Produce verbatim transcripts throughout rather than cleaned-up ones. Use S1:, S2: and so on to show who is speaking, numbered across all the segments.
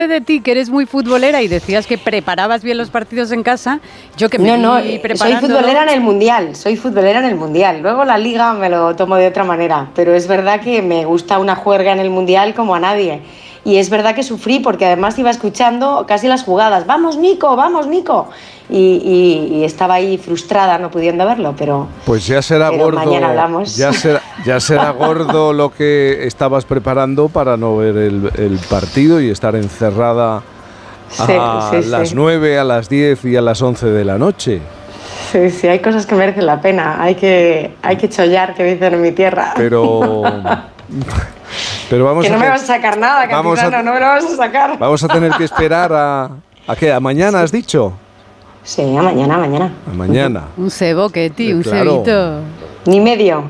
S1: de ti que eres muy futbolera y decías que preparabas bien los partidos en casa, yo que me
S2: No, no,
S1: vi
S2: soy
S1: preparándolo...
S2: futbolera en el Mundial, soy futbolera en el Mundial. Luego la Liga me lo tomo de otra manera, pero es verdad que me gusta una juerga en el Mundial como a nadie. Y es verdad que sufrí porque además iba escuchando casi las jugadas. ¡Vamos, Nico! ¡Vamos, Nico! Y, y, y estaba ahí frustrada no pudiendo verlo, pero...
S3: Pues ya será
S2: pero
S3: gordo.
S2: mañana hablamos.
S3: Ya será, ya será gordo lo que estabas preparando para no ver el, el partido y estar encerrada
S2: Sí,
S3: a
S2: sí,
S3: las
S2: sí.
S3: nueve, a las diez y a las once de la noche.
S2: Sí, sí, hay cosas que merecen la pena. Hay que, hay que chollar, que dicen en mi tierra.
S3: Pero... Pero vamos
S2: que no
S3: a
S2: me
S3: te-
S2: vas a sacar nada,
S3: vamos
S2: Cantizano,
S3: a-
S2: no me lo vas a sacar.
S3: Vamos a tener que esperar a... ¿A qué? ¿A mañana has dicho?
S2: Sí, a mañana, a mañana.
S3: A mañana.
S1: Un cebo, Ketty, un
S3: Claro.
S1: cebito.
S2: Ni medio.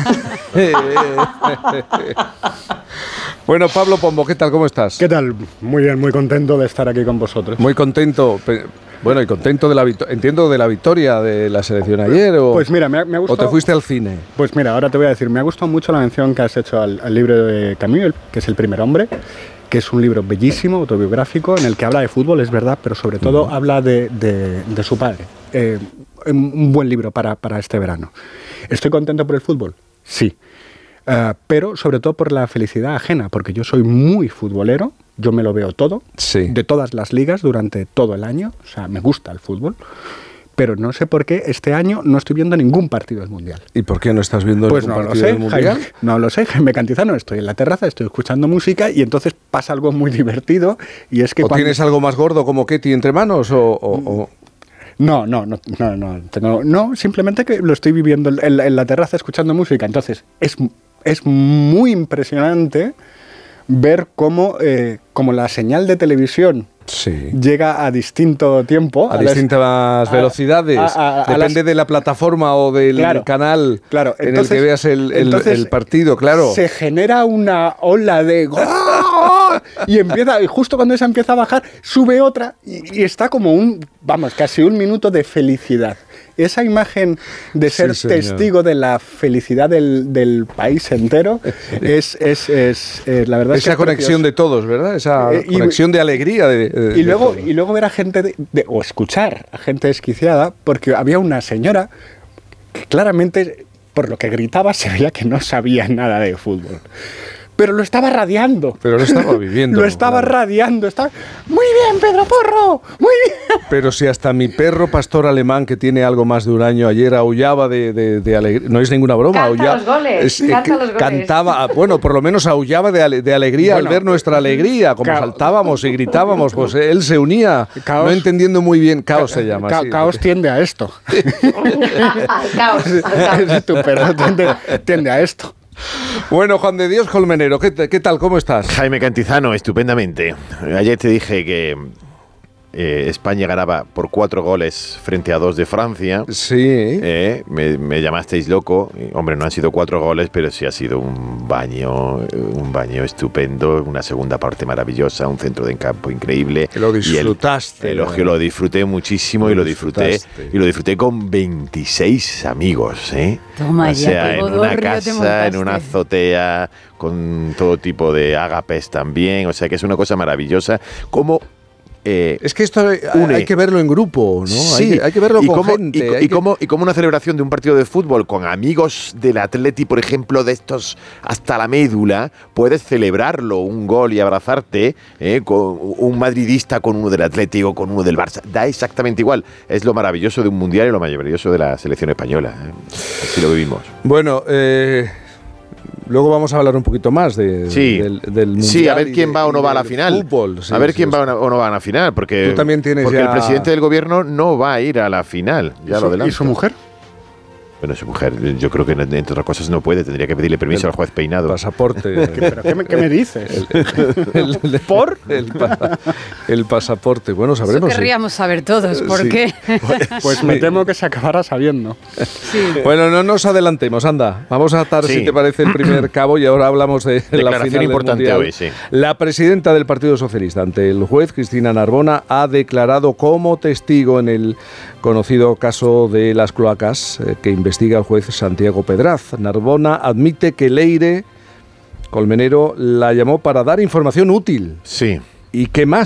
S3: Bueno, Pablo Pombo, ¿qué tal? ¿Cómo estás?
S4: ¿Qué tal? Muy bien, muy contento de estar aquí con vosotros.
S3: Muy contento. Pe- Bueno, y contento de la victoria. Entiendo de la victoria de la selección ayer. O,
S4: Pues mira, me ha, me ha
S3: ¿O
S4: gustado...
S3: te fuiste al cine?
S4: Pues mira, ahora te voy a decir, me ha gustado mucho la mención que has hecho al, al libro de Camus, que es El primer hombre, que es un libro bellísimo, autobiográfico, en el que habla de fútbol, es verdad, pero sobre todo uh-huh. habla de, de, de su padre. Eh, un buen libro para, para este verano. ¿Estoy contento por el fútbol? Sí. Uh, pero sobre todo por la felicidad ajena, porque yo soy muy futbolero, yo me lo veo todo,
S3: sí.
S4: de todas las ligas durante todo el año, o sea, me gusta el fútbol, pero no sé por qué este año no estoy viendo ningún partido del Mundial.
S3: ¿Y por qué no estás viendo
S4: pues
S3: ningún
S4: no
S3: partido
S4: lo sé,
S3: del Mundial?
S4: Jaime, no lo sé, Jaime Cantizano, estoy en la terraza, estoy escuchando música y entonces pasa algo muy divertido y es que...
S3: ¿O
S4: cuando...
S3: tienes algo más gordo como Ketty entre manos o...? o, o...
S4: No, no, no, no, no, tengo, no, simplemente que lo estoy viviendo en, en, en la terraza escuchando música, entonces es... Es muy impresionante ver cómo, eh, cómo la señal de televisión
S3: sí.
S4: llega a distinto tiempo.
S3: A, a distintas las, velocidades. A, a, a, Depende las, de la plataforma o del claro, canal
S4: claro.
S3: en
S4: Entonces,
S3: el que veas el, el, el partido, claro.
S4: Se genera una ola de... y empieza, y justo cuando esa empieza a bajar, sube otra y, y está como un, vamos, casi un minuto de felicidad. Esa imagen de ser sí, testigo de la felicidad del, del país entero es, es, es, es la verdad.
S3: Esa
S4: es que
S3: conexión de todos, ¿verdad? Esa eh, conexión y, de alegría. De, de,
S4: y, luego,
S3: de
S4: y luego ver a gente, de, de, o escuchar a gente desquiciada, porque había una señora que claramente, por lo que gritaba, se veía que no sabía nada de fútbol. Pero lo estaba radiando.
S3: Pero lo estaba viviendo.
S4: Lo estaba claro. radiando. Estaba... Muy bien, Pedro Porro. Muy bien.
S3: Pero si hasta mi perro pastor alemán, que tiene algo más de un año, ayer aullaba de, de, de alegría. No es ninguna broma.
S2: Canta
S3: aullaba,
S2: los goles.
S3: Es,
S2: Canta
S3: eh,
S2: los goles.
S3: Cantaba, bueno, por lo menos aullaba de, ale, de alegría bueno, al ver nuestra alegría. Como ca- saltábamos y gritábamos, pues él se unía. Caos, no entendiendo muy bien. Caos ca- se llama.
S4: Ca-
S3: sí.
S4: Caos tiende a esto.
S2: Caos.
S4: Tu perro tiende, tiende a esto.
S3: Bueno, Juan de Dios Colmenero, ¿qué, ¿qué tal? ¿Cómo estás?
S5: Jaime Cantizano, estupendamente. Ayer te dije que eh, España ganaba por cuatro goles frente a dos de Francia.
S3: Sí.
S5: Eh, me, me llamasteis loco. Hombre, no han sido cuatro goles, pero sí ha sido un baño, un baño estupendo, una segunda parte maravillosa, un centro de campo increíble.
S3: Que lo disfrutaste.
S5: Y el, elogio, lo disfruté muchísimo lo y lo disfruté y lo disfruté con veintiséis amigos, ¿eh?
S1: Toma,
S5: o sea,
S1: ya,
S5: en una casa, en una azotea, con todo tipo de ágapes también. O sea, que es una cosa maravillosa. Como
S3: Eh, es que esto une. Hay que verlo en grupo, ¿no?
S5: Sí,
S3: hay, que, hay que verlo
S5: y
S3: con
S5: como,
S3: gente.
S5: Y,
S3: hay
S5: y,
S3: que...
S5: como, y como una celebración de un partido de fútbol con amigos del Atleti, por ejemplo, de estos hasta la médula, puedes celebrarlo, un gol y abrazarte, ¿eh? Con un madridista con uno del Atlético, con uno del Barça. Da exactamente igual. Es lo maravilloso de un mundial y lo maravilloso de la selección española. ¿eh? Así lo vivimos.
S3: Bueno, eh... luego vamos a hablar un poquito más de,
S5: sí.
S3: del, del mundial.
S5: Sí, a ver quién
S3: de,
S5: va o no va a la final.
S3: Fútbol, sí,
S5: a ver
S3: sí,
S5: quién
S3: sí.
S5: va o no va a la final, porque,
S3: tú también tienes
S5: porque
S3: ya...
S5: el presidente del gobierno no va a ir a la final. Ya
S4: ¿Y,
S5: lo
S4: su,
S5: adelanto.
S4: ¿Y su mujer?
S5: Bueno, su mujer, yo creo que entre otras cosas no puede, tendría que pedirle permiso
S3: el
S5: al juez Peinado.
S3: Pasaporte.
S4: ¿Qué, pero qué, me, ¿Qué me dices?
S3: El, el, el,
S4: ¿Por?
S3: El, pasa, el pasaporte. Bueno, sabremos.
S1: Eso querríamos
S3: sí.
S1: saber todos, ¿por
S3: sí.
S1: qué?
S4: Pues, pues me temo que se acabará sabiendo.
S1: Sí.
S3: Bueno, no nos adelantemos, anda. Vamos a atar, sí. si te parece, el primer cabo y ahora hablamos de la final
S5: importante
S3: del Mundial.
S5: Hoy, sí.
S3: La presidenta del Partido Socialista ante el juez, Cristina Narbona, ha declarado como testigo en el conocido caso de las cloacas eh, que investiga el juez Santiago Pedraz. Narbona admite que Leire Colmenero la llamó para dar información útil.
S5: Sí.
S3: ¿Y qué más?